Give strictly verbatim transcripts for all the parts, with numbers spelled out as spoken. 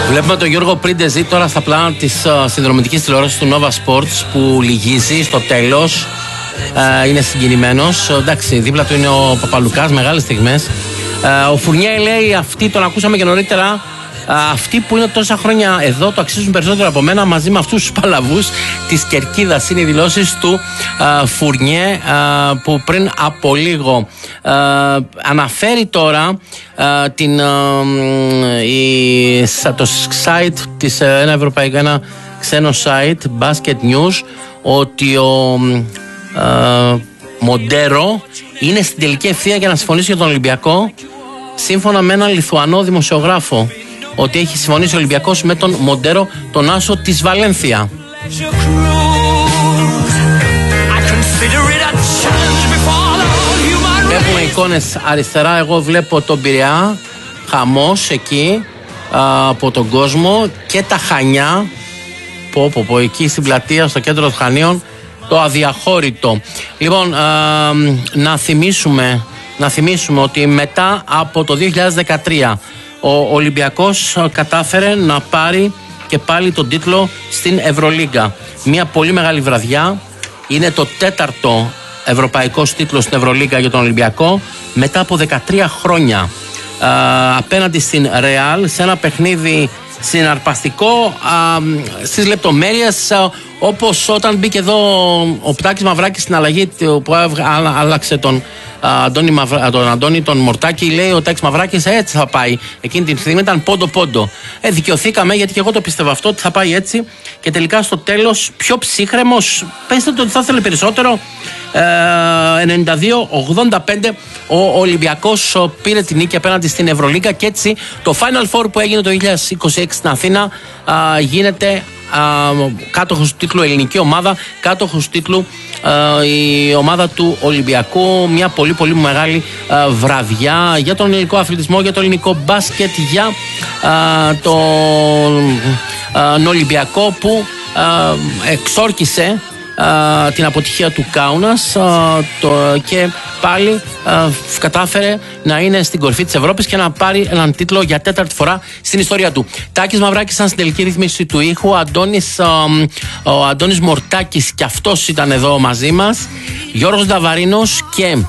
Βλέπουμε τον Γιώργο Πρίντεζη τώρα στα πλάνα της uh, συνδρομητικής τηλεόρασης του Nova Sports που λυγίζει στο τέλος. Uh, είναι συγκινημένος. Uh, εντάξει, δίπλα του είναι ο Παπαλουκάς, μεγάλες στιγμές. Uh, ο Φουρνιέ λέει, αυτοί τον ακούσαμε και νωρίτερα. Uh, αυτοί που είναι τόσα χρόνια εδώ το αξίζουν περισσότερο από μένα, μαζί με αυτούς τους παλαβούς της Κερκίδας. Είναι οι δηλώσεις του uh, Φουρνιέ uh, που πριν από λίγο uh, αναφέρει τώρα uh, την, uh, η, το site της, ένα ευρωπαϊκό, ένα ξένο site Basket News, ότι ο uh, Μοντέρο είναι στην τελική ευθεία για να συμφωνήσει για τον Ολυμπιακό, σύμφωνα με έναν Λιθουανό δημοσιογράφο, ότι έχει συμφωνήσει ο Ολυμπιακός με τον Μοντέρο, τον άσο της Βαλένθια. Έχουμε εικόνες αριστερά, εγώ βλέπω τον Πειραιά, χαμός εκεί α, από τον κόσμο, και τα Χανιά, πω, πω, πω, εκεί στην πλατεία, στο κέντρο των Χανίων, το αδιαχώρητο. Λοιπόν, α, να θυμίσουμε, να θυμίσουμε ότι μετά από το δύο χιλιάδες δεκατρία ο Ολυμπιακός κατάφερε να πάρει και πάλι τον τίτλο στην Ευρωλίγκα. Μια πολύ μεγάλη βραδιά. Είναι το τέταρτο ευρωπαϊκός τίτλος στην Ευρωλίγκα για τον Ολυμπιακό μετά από δεκατρία χρόνια. Α, απέναντι στην Ρεάλ, σε ένα παιχνίδι συναρπαστικό, α, στις λεπτομέρειες, α, όπως όταν μπήκε εδώ ο Πτάκης Μαυράκης στην αλλαγή που άλλαξε τον Αντώνη, Μαυρα... τον Αντώνη τον Μορτάκη, λέει ο Τάκης Μαυράκης έτσι θα πάει. Εκείνη την στιγμή ήταν πόντο πόντο. Ε, δικαιωθήκαμε, γιατί και εγώ το πίστευα αυτό, ότι θα πάει έτσι, και τελικά στο τέλος πιο ψύχρεμος, πέστε το ότι θα ήθελε περισσότερο. ε, ενενήντα δύο ογδόντα πέντε ο Ολυμπιακός πήρε την νίκη απέναντι στην Ευρωλίγκα, και έτσι το Final Four που έγινε το δύο χιλιάδες είκοσι έξι στην Αθήνα α, γίνεται Uh, κάτοχος του τίτλου ελληνική ομάδα, κάτοχος του τίτλου uh, η ομάδα του Ολυμπιακού. Μια πολύ πολύ μεγάλη uh, βραδιά για τον ελληνικό αθλητισμό, για το ελληνικό μπάσκετ, για uh, τον uh, Ολυμπιακό που uh, εξόρκησε Uh, την αποτυχία του Κάουνας uh, το, και πάλι uh, κατάφερε να είναι στην κορυφή της Ευρώπης και να πάρει έναν τίτλο για τέταρτη φορά στην ιστορία του. Τάκης Μαυράκης ήταν στην τελική ρύθμιση του ήχου. Αντώνης, uh, ο Αντώνης Μορτάκης και αυτός ήταν εδώ μαζί μας. Γιώργος Νταβαρίνος και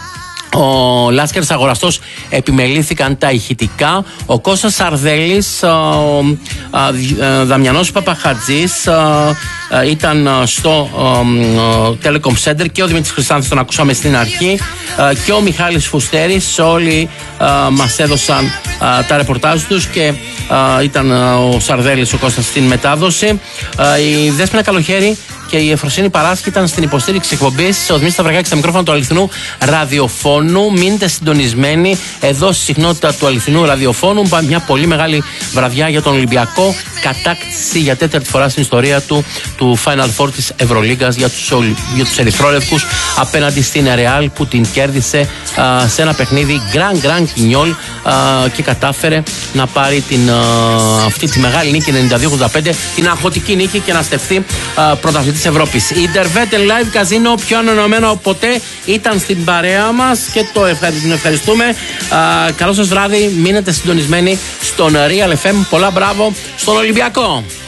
ο Λάσκερς Αγοραστός επιμελήθηκαν τα ηχητικά. Ο Κώστας Σαρδέλης, ο, ο, ο Δαμιανός Παπαχατζής ήταν στο Telecom Center, και ο Δημήτρης Χρυσάνθης, τον ακούσαμε στην αρχή, και ο Μιχάλης Φουστέρης. Όλοι μας έδωσαν τα ρεπορτάζ τους, και ήταν ο Σαρδέλης, ο Κώστας στην μετάδοση. Η Δέσποινα Καλοχέρη και η Εφροσύνη Παράσχη ήταν στην υποστήριξη εκπομπής. Ο Δημήτρης Σταυρακάκης στα μικρόφωνα του αληθινού ραδιοφώνου. Μείνετε συντονισμένοι εδώ στη συχνότητα του αληθινού ραδιοφώνου. Μια πολύ μεγάλη βραδιά για τον Ολυμπιακό. Κατάκτηση για τέταρτη φορά στην ιστορία του του Final Four της Ευρωλίγκας για τους, για τους ερυθρόλευκους απέναντι στην Ρεάλ, που την κέρδισε α, σε ένα παιχνίδι Grand Grand Quignol και κατάφερε να πάρει την, α, αυτή τη μεγάλη νίκη ενενήντα δύο ογδόντα πέντε, την αγχωτική νίκη, και να στεφθεί πρωταθλητής Ευρώπης. Η Intervet Live Casino, πιο ανανεωμένο από ποτέ, ήταν στην παρέα μας και το ευχαριστούμε. Α, καλό σας βράδυ, μείνετε συντονισμένοι στον Real εφ εμ. Πολλά μπράβο στον Ολυμπιακό.